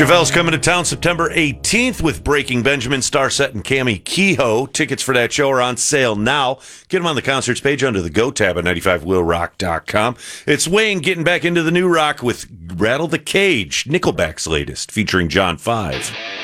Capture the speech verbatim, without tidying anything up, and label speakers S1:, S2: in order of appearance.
S1: Chevelle's coming to town September eighteenth with Breaking Benjamin, Starset, and Cami Kehoe. Tickets for that show are on sale now. Get them on the concerts page under the Go tab at ninety-five will rock dot com. It's Wayne getting back into the new rock with Rattle the Cage, Nickelback's latest, featuring John Five.